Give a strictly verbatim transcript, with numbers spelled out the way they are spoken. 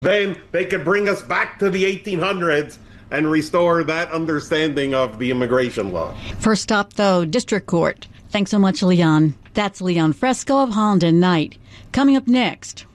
then they could bring us back to the eighteen hundreds and restore that understanding of the immigration law. First stop, though, District Court. Thanks so much, Leon. That's Leon Fresco of Holland and Knight. Coming up next.